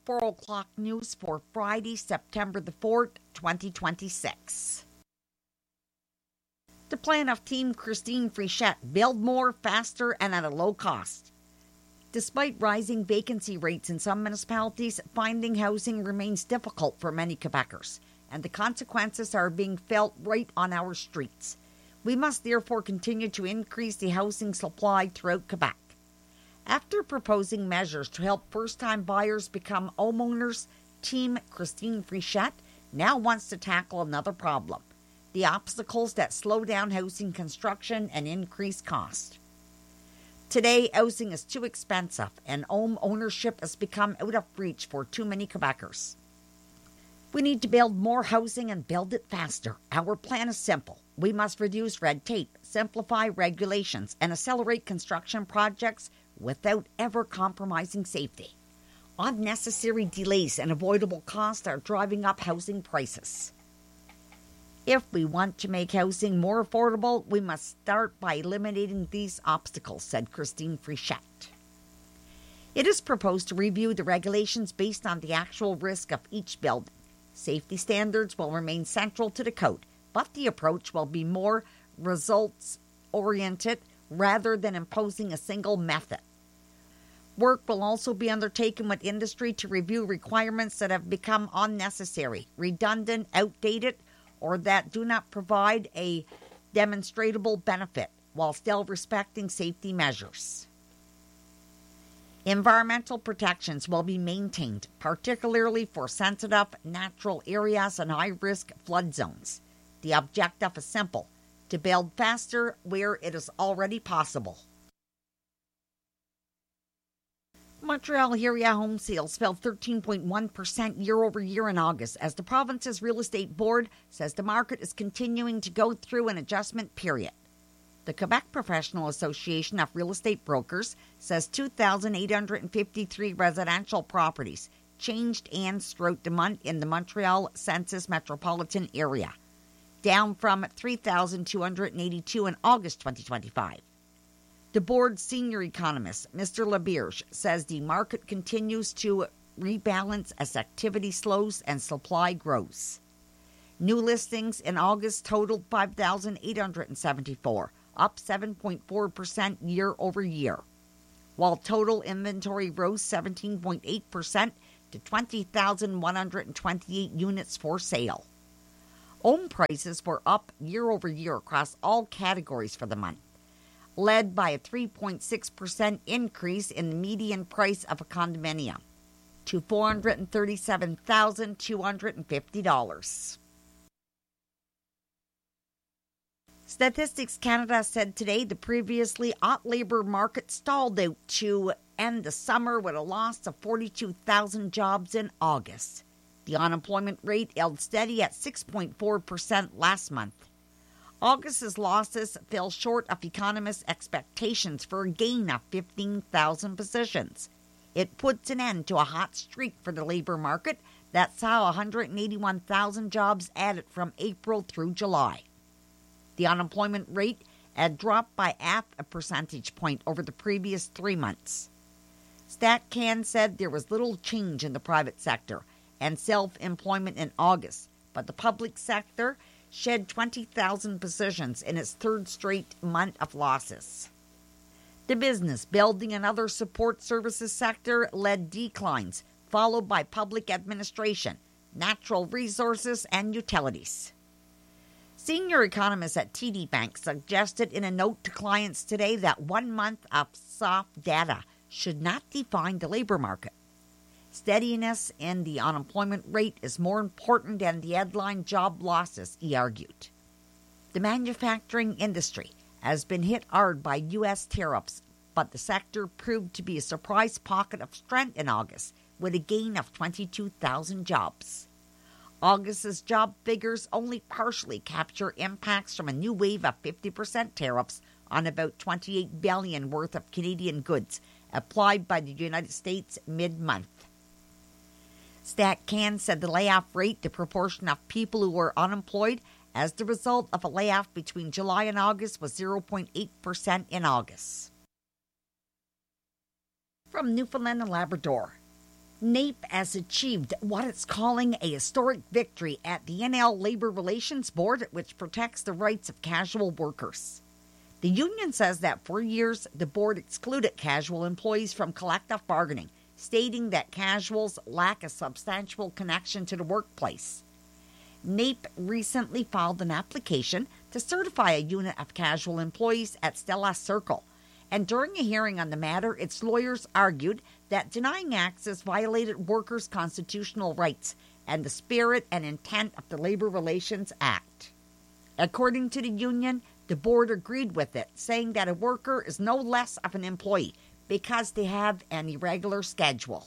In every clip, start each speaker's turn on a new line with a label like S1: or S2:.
S1: 4 o'clock news for Friday, September the 4th, 2026. The plan of Team Christine Frichette: build more, faster, and at a low cost. Despite rising vacancy rates in some municipalities, finding housing remains difficult for many Quebecers, and the consequences are being felt right on our streets. We must therefore continue to increase the housing supply throughout Quebec. After proposing measures to help first-time buyers become homeowners, Team Christine Frichette now wants to tackle another problem: the obstacles that slow down housing construction and increase cost. Today, housing is too expensive, and home ownership has become out of reach for too many Quebecers. We need to build more housing and build it faster. Our plan is simple. We must reduce red tape, simplify regulations, and accelerate construction projects without ever compromising safety. Unnecessary delays and avoidable costs are driving up housing prices. If we want to make housing more affordable, we must start by eliminating these obstacles, said Christine Frichette. It is proposed to review the regulations based on the actual risk of each building. Safety standards will remain central to the code, but the approach will be more results-oriented rather than imposing a single method. Work will also be undertaken with industry to review requirements that have become unnecessary, redundant, outdated, or that do not provide a demonstrable benefit while still respecting safety measures. Environmental protections will be maintained, particularly for sensitive natural areas and high-risk flood zones. The objective is simple: to build faster where it is already possible. Montreal area home sales fell 13.1% year over year in August, as the province's real estate board says the market is continuing to go through an adjustment period. The Quebec Professional Association of Real Estate Brokers says 2,853 residential properties changed hands throughout the month in the Montreal Census metropolitan area, down from 3,282 in August 2025. The board's senior economist, Mr. Labierge, says the market continues to rebalance as activity slows and supply grows. New listings in August totaled 5,874, up 7.4% year over year, while total inventory rose 17.8% to 20,128 units for sale. Home prices were up year over year across all categories for the month, led by a 3.6% increase in the median price of a condominium to $437,250. Statistics Canada said today the previously hot labour market stalled out to end the summer with a loss of 42,000 jobs in August. The unemployment rate held steady at 6.4% last month. August's losses fell short of economists' expectations for a gain of 15,000 positions. It puts an end to a hot streak for the labour market that saw 181,000 jobs added from April through July. The unemployment rate had dropped by half a percentage point over the previous 3 months. StatCan said there was little change in the private sector and self-employment in August, but the public sector shed 20,000 positions in its third straight month of losses. The business, building, and other support services sector led declines, followed by public administration, natural resources, and utilities. Senior economists at TD Bank suggested in a note to clients today that 1 month of soft data should not define the labor market. Steadiness in the unemployment rate is more important than the headline job losses, he argued. The manufacturing industry has been hit hard by U.S. tariffs, but the sector proved to be a surprise pocket of strength in August, with a gain of 22,000 jobs. August's job figures only partially capture impacts from a new wave of 50% tariffs on about $28 billion worth of Canadian goods applied by the United States mid-month. StatCan said the layoff rate, the proportion of people who were unemployed as the result of a layoff between July and August, was 0.8% in August. From Newfoundland and Labrador, NAPE has achieved what it's calling a historic victory at the NL Labor Relations Board, which protects the rights of casual workers. The union says that for years, the board excluded casual employees from collective bargaining, stating that casuals lack a substantial connection to the workplace. NAPE recently filed an application to certify a unit of casual employees at Stella Circle, and during a hearing on the matter, its lawyers argued that denying access violated workers' constitutional rights and the spirit and intent of the Labor Relations Act. According to the union, the board agreed with it, saying that a worker is no less of an employee because they have an irregular schedule.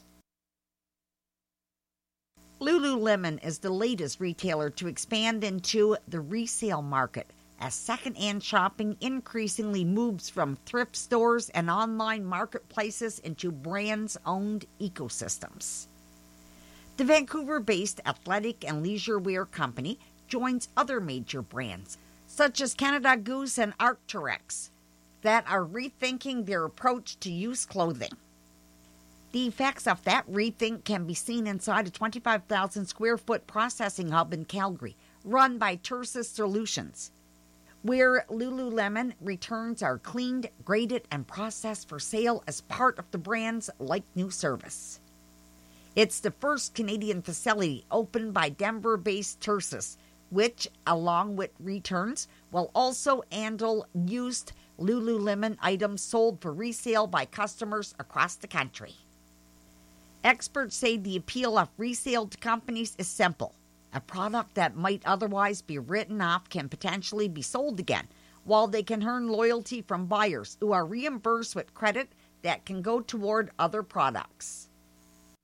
S1: Lululemon is the latest retailer to expand into the resale market, as second-hand shopping increasingly moves from thrift stores and online marketplaces into brands-owned ecosystems. The Vancouver-based athletic and leisure wear company joins other major brands, such as Canada Goose and Arc'teryx, that are rethinking their approach to youth clothing. The effects of that rethink can be seen inside a 25,000 square foot processing hub in Calgary, run by Tersus Solutions, where Lululemon returns are cleaned, graded, and processed for sale as part of the brand's Like New service. It's the first Canadian facility opened by Denver-based Tersus, which, along with returns, will also handle used Lululemon items sold for resale by customers across the country. Experts say the appeal of resale to companies is simple. A product that might otherwise be written off can potentially be sold again, while they can earn loyalty from buyers who are reimbursed with credit that can go toward other products.